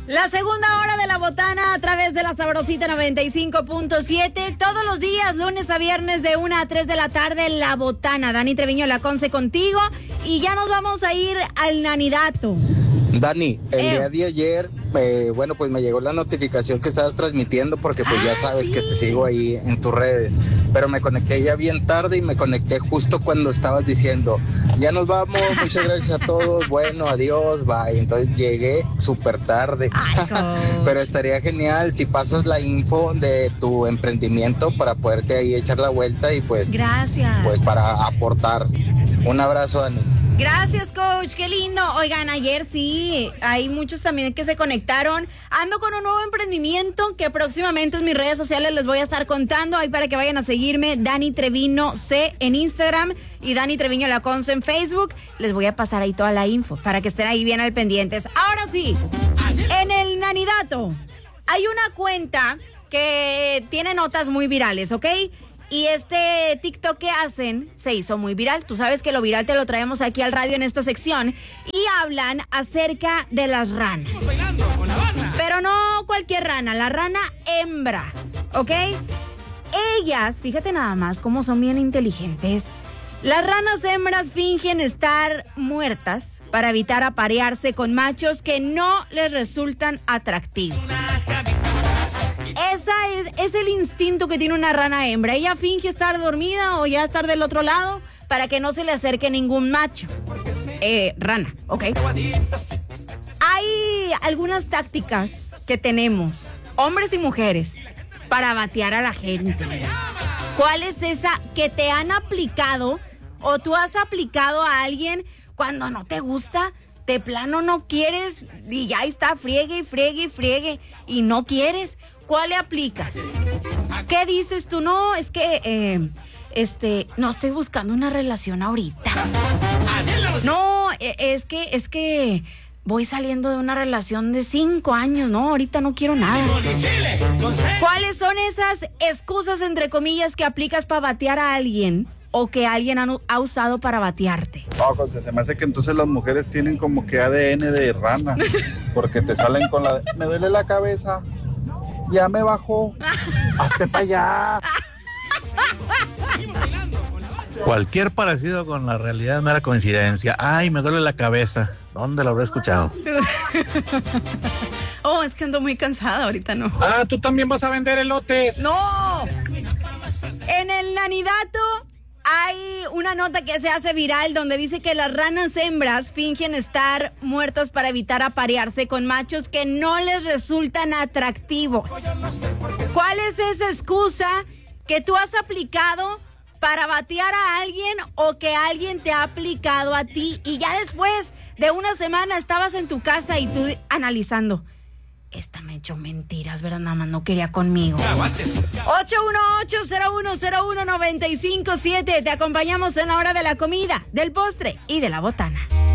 La segunda hora de La Botana a través de la Sabrosita 95.7. Todos los días, lunes a viernes de 1 a 3 de la tarde, La Botana. Dani Treviño La Conce contigo. Y ya nos vamos a ir al Nanidato. Dani, el día de ayer, pues me llegó la notificación que estabas transmitiendo porque pues ya sabes que te sigo ahí en tus redes, pero me conecté ya bien tarde y me conecté justo cuando estabas diciendo, ya nos vamos, muchas gracias a todos, bueno, adiós, bye. Entonces llegué súper tarde. Pero estaría genial si pasas la info de tu emprendimiento para poderte ahí echar la vuelta y pues, gracias. Pues para aportar. Un abrazo, Dani. Gracias, coach, qué lindo. Oigan, ayer sí, hay muchos también que se conectaron. Ando con un nuevo emprendimiento que próximamente en mis redes sociales les voy a estar contando. Ahí para que vayan a seguirme, Dani Treviño C en Instagram y Dani Treviño La Conce en Facebook. Les voy a pasar ahí toda la info para que estén ahí bien al pendientes. Ahora sí, en el Nanidato hay una cuenta que tiene notas muy virales, ¿ok? Y este TikTok que hacen se hizo muy viral. Tú sabes que lo viral te lo traemos aquí al radio en esta sección. Y hablan acerca de las ranas. Pero no cualquier rana, la rana hembra, ¿ok? Ellas, fíjate nada más cómo son bien inteligentes. Las ranas hembras fingen estar muertas para evitar aparearse con machos que no les resultan atractivos. Es el instinto que tiene una rana hembra. Ella finge estar dormida o ya estar del otro lado para que no se le acerque ningún macho. Rana, ¿ok? Hay algunas tácticas que tenemos, hombres y mujeres, para batear a la gente. ¿Cuál es esa que te han aplicado o tú has aplicado a alguien cuando no te gusta? De plano no quieres y ya está, friegue y friegue y friegue y no quieres. ¿Cuál le aplicas? ¿Qué dices tú? No, es que no estoy buscando una relación ahorita. No, es que voy saliendo de una relación de 5 años, no, ahorita no quiero nada. ¿Cuáles son esas excusas entre comillas que aplicas para batear a alguien o que alguien ha usado para batearte? No, se me hace que entonces las mujeres tienen como que ADN de rana, porque te salen con la me duele la cabeza. Ya me bajó. Hazte para allá. Cualquier parecido con la realidad es mera coincidencia. Ay, me duele la cabeza. ¿Dónde lo habré escuchado? Oh, es que ando muy cansada, ahorita no. Ah, ¿tú también vas a vender elotes? ¡No! En el Nanidato hay una nota que se hace viral donde dice que las ranas hembras fingen estar muertas para evitar aparearse con machos que no les resultan atractivos. ¿Cuál es esa excusa que tú has aplicado para batear a alguien o que alguien te ha aplicado a ti y ya después de una semana estabas en tu casa y tú analizando? Esta me echó mentiras, ¿verdad? Nada más no quería conmigo. 818-0101-957. Te acompañamos en la hora de la comida, del postre y de la botana.